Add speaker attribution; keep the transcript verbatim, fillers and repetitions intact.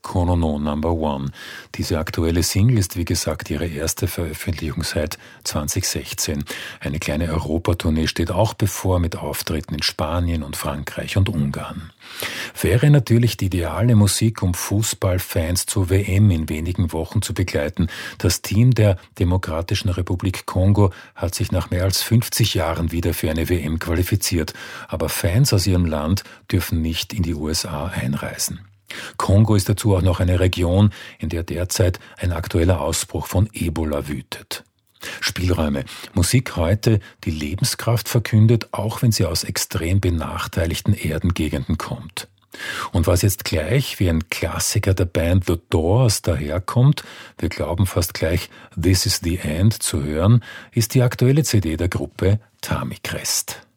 Speaker 1: Kono no Number One. Diese aktuelle Single ist wie gesagt ihre erste Veröffentlichung seit zwanzig sechzehn. Eine kleine Europatournee steht auch bevor mit Auftritten in Spanien und Frankreich und Ungarn. Wäre natürlich die ideale Musik, um Fußballfans zur W M in wenigen Wochen zu begleiten. Das Team der Demokratischen Republik Kongo hat sich nach mehr als fünfzig Jahren wieder für eine W M qualifiziert. Aber Fans aus ihrem Land dürfen nicht in die U S A einreisen. Kongo ist dazu auch noch eine Region, in der derzeit ein aktueller Ausbruch von Ebola wütet. Spielräume. Musik heute, die Lebenskraft verkündet, auch wenn sie aus extrem benachteiligten Erdengegenden kommt. Und was jetzt gleich wie ein Klassiker der Band The Doors daherkommt, wir glauben fast gleich This is the End zu hören, ist die aktuelle C D der Gruppe Tamicrest.